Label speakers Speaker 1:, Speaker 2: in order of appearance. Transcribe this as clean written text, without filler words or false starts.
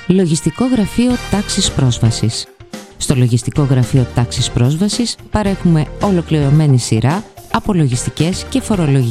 Speaker 1: Λογιστικό Γραφείο Τάξης Πρόσβασης. Στο Λογιστικό Γραφείο Τάξης Πρόσβασης παρέχουμε ολοκληρωμένη σειρά από λογιστικές και φορολογικές